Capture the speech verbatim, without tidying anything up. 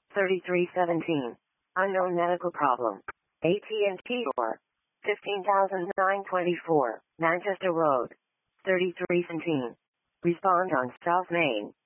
thirty-three seventeen. Unknown medical problem. A T and T or fifteen thousand nine hundred twenty-four, Manchester Road. thirty-three seventeen. Respond on South Main.